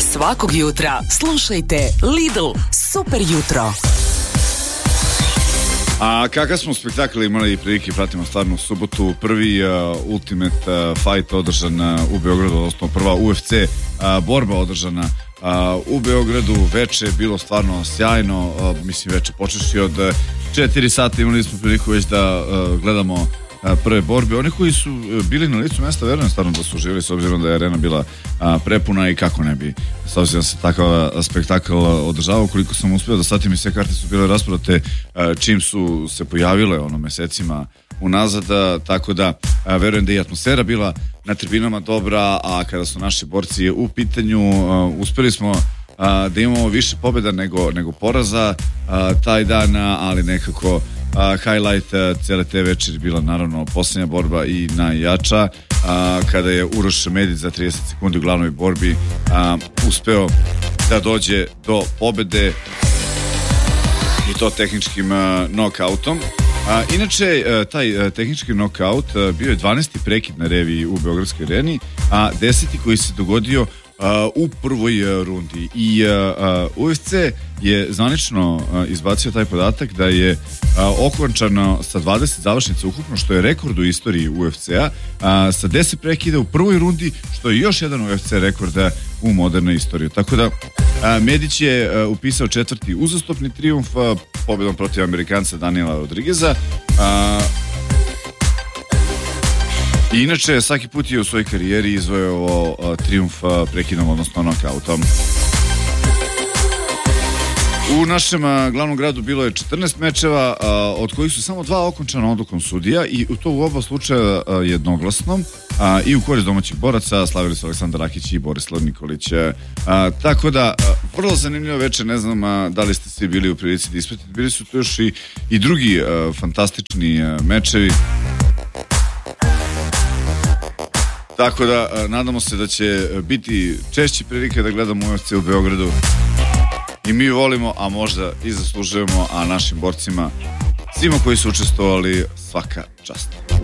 Svakog jutra slušajte Lidl Super jutro. A kakav smo spektakl imali prilike, pratimo stvarno u subotu. Prvi Ultimate Fight održan u Beogradu, odnosno prva UFC borba održana u Beogradu. Veče je bilo stvarno sjajno, mislim veče počeši od 4 sata imali smo priliku već da gledamo prve borbe. Oni koji su bili na licu mesta, verujem stvarno da su živjeli, s obzirom da je arena bila prepuna i kako ne bi, s obzirom da se takav spektakl održavao. Koliko sam uspio da satim i sve karte su bile rasprodate čim su se pojavile mesecima unazad, tako da verujem da je i atmosfera bila na tribinama dobra, a kada su naši borci u pitanju uspeli smo da imamo više pobjeda nego poraza taj dan, ali nekako highlight cele te večeri bila naravno posljednja borba i najjača, kada je Uroš Medić za 30 sekundi u glavnoj borbi uspeo da dođe do pobjede i to tehničkim nokautom. Inače, taj tehnički nokaut bio je 12. prekid na reviji u Beogradskoj areni, a 10. koji se dogodio u prvoj rundi. I UFC je zvanično izbacio taj podatak da je okončano sa 20 završnica ukupno, što je rekord u istoriji UFC-a, sa 10 prekida u prvoj rundi, što je još jedan UFC rekord u modernoj istoriji. Tako da Medić je upisao 4. uzastopni trijumf pobjedom protiv Amerikanca Daniela Rodrigueza. I inače, svaki put je u svojoj karijeri izvojao trijumf prekidom, odnosno nokautom. U našem glavnom gradu bilo je 14 mečeva, od kojih su samo 2 okončana odlukom sudija, i to u oba slučaja jednoglasno, i u korist domaćih boraca. Slavili su Aleksandar Rakić i Borislav Nikolić. Tako da, vrlo zanimljivo večer, ne znam da li ste svi bili u prilici da ispratite. Bili su tu još i drugi fantastični mečevi. Tako da, nadamo se da će biti češće prilike da gledamo UFC u Beogradu. I mi volimo, a možda i zaslužujemo, a našim borcima, svima koji su učestvovali, svaka čast.